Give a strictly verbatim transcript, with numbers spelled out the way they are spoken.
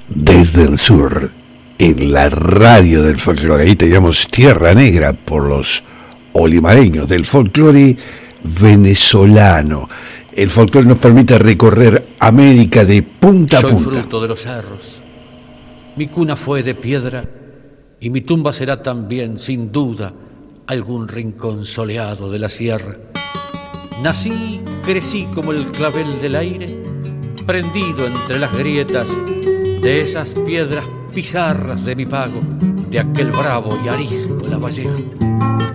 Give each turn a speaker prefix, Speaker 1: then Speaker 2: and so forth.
Speaker 1: desde el sur, en la radio del folclore. Ahí teníamos Tierra Negra por los olimareños del folclore venezolano. El folclore nos permite recorrer América de punta a
Speaker 2: Soy
Speaker 1: punta.
Speaker 2: Soy fruto de los cerros. Mi cuna fue de piedra y mi tumba será también, sin duda, algún rincón soleado de la sierra. Nací, crecí como el clavel del aire, prendido entre las grietas de esas piedras pizarras de mi pago, de aquel bravo y arisco La Valleja.